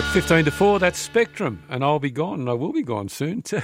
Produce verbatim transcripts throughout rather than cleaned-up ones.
fifteen to four, that's Spectrum, and I'll be gone, and I will be gone soon too.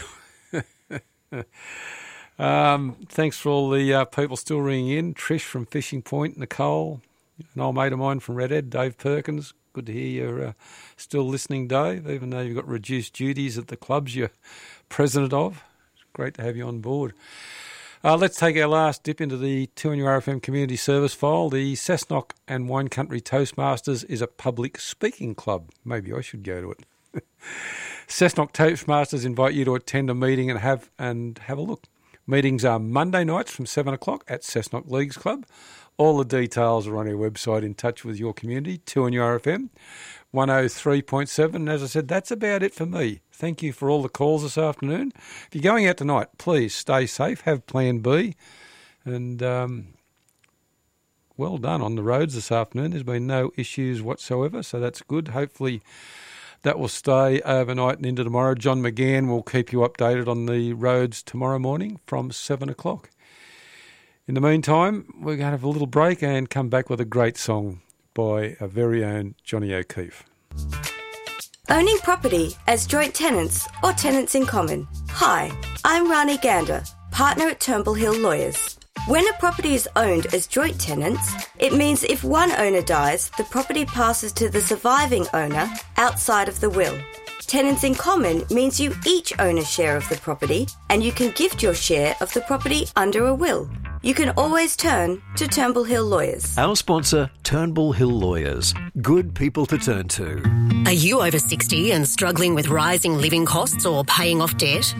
um, thanks for all the uh, people still ringing in. Trish from Fishing Point, Nicole, an old mate of mine from Red Ed, Dave Perkins. Good to hear you're uh, still listening, Dave, even though you've got reduced duties at the clubs you're president of. It's great to have you on board. Uh, let's take our last dip into the two N U R F M community service file. The Cessnock and Wine Country Toastmasters is a public speaking club. Maybe I should go to it. Cessnock Toastmasters invite you to attend a meeting and have and have a look. Meetings are Monday nights from seven o'clock at Cessnock Leagues Club. All the details are on our website, In Touch with Your Community, two N U R F M, one oh three point seven. As I said, that's about it for me. Thank you for all the calls this afternoon. If you're going out tonight, please stay safe, have Plan B, and um, well done on the roads this afternoon. There's been no issues whatsoever, so that's good. Hopefully that will stay overnight and into tomorrow. John McGann will keep you updated on the roads tomorrow morning from seven o'clock. In the meantime, we're going to have a little break and come back with a great song by our very own Johnny O'Keefe. Owning property as joint tenants or tenants in common. Hi, I'm Rani Gander, partner at Turnbull Hill Lawyers. When a property is owned as joint tenants, it means if one owner dies, the property passes to the surviving owner outside of the will. Tenants in common means you each own a share of the property and you can gift your share of the property under a will. You can always turn to Turnbull Hill Lawyers. Our sponsor, Turnbull Hill Lawyers. Good people to turn to. Are you over sixty and struggling with rising living costs or paying off debt?